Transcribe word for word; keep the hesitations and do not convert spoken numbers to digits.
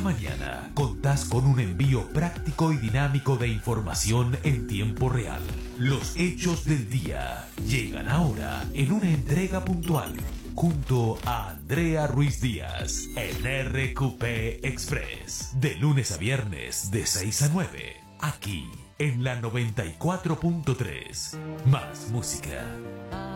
mañana contás con un envío práctico y dinámico de información en tiempo real. Los hechos del día llegan ahora en una entrega puntual, junto a Andrea Ruiz Díaz en R Q P Express, de lunes a viernes de seis a nueve, aquí en la noventa y cuatro punto tres. Más música.